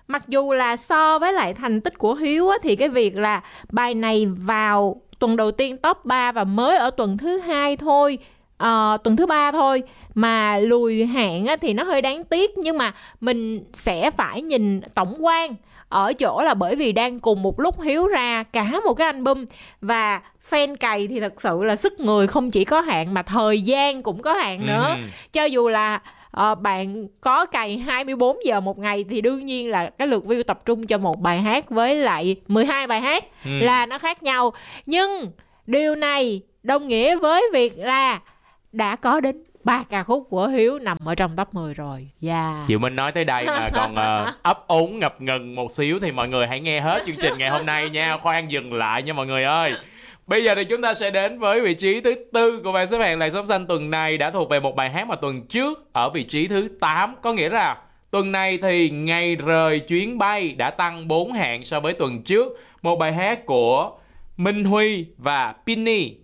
mặc dù là so với lại thành tích của Hiếu á, thì cái việc là bài này vào tuần đầu tiên top 3 và mới ở tuần thứ 2 thôi, tuần thứ 3 thôi mà lùi hạng á, thì nó hơi đáng tiếc. Nhưng mà mình sẽ phải nhìn tổng quan ở chỗ là bởi vì đang cùng một lúc Hiếu ra cả một cái album, và fan cày thì thật sự là sức người không chỉ có hạn mà thời gian cũng có hạn nữa. Cho dù là bạn có cày 24 giờ một ngày thì đương nhiên là cái lượt view tập trung cho một bài hát với lại 12 bài hát là nó khác nhau. Nhưng điều này đồng nghĩa với việc là đã có đến 3 ca khúc của Hiếu nằm ở trong top 10 rồi. Diệu Minh nói tới đây mà còn ấp úng ngập ngừng một xíu thì mọi người hãy nghe hết chương trình ngày hôm nay nha. Khoan dừng lại nha mọi người ơi. Bây giờ thì chúng ta sẽ đến với vị trí thứ 4 của bảng xếp hạng Làn Sóng Xanh tuần này, đã thuộc về một bài hát mà tuần trước ở vị trí thứ 8. Có nghĩa là tuần này thì Ngày Rời Chuyến Bay đã tăng 4 hạng so với tuần trước. Một bài hát của Minh Huy và Pinny